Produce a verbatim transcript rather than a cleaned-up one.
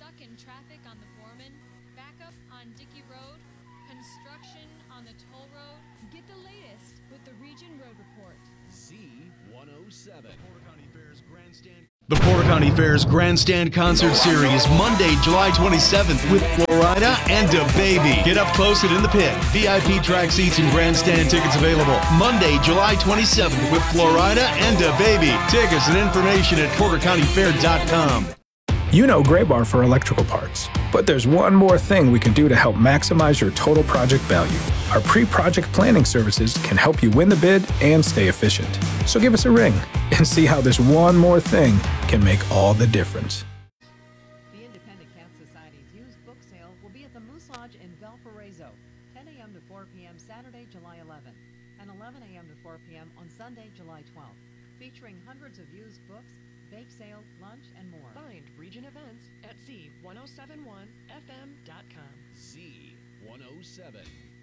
Stuck in traffic on the Foreman? Backup on Dickey Road? Construction on the toll road? Get the latest with the Region Road Report. Z one oh seven. The Porter County Fair's Grandstand. The Porter County Fair's Grandstand Concert Series, Monday, July twenty-seventh, with Florida and DaBaby. Get up close and in the pit. V I P track seats and grandstand tickets available. Monday, July twenty-seventh, with Florida and DaBaby. Tickets and information at porter county fair dot com. You know Graybar for electrical parts, but there's one more thing we can do to help maximize your total project value. Our pre-project planning services can help you win the bid and stay efficient. So give us a ring and see how this one more thing can make all the difference. The Independent Cat Society's used book sale will be at the Moose Lodge in Valparaiso, ten a.m. to four p.m. Saturday, July eleventh, and eleven a.m. to four p.m. on Sunday, July twelfth, featuring hundreds of used books, bake sale, lunch, and more. Find Region Events at Z ten seventy-one F M dot com. Z one oh seven.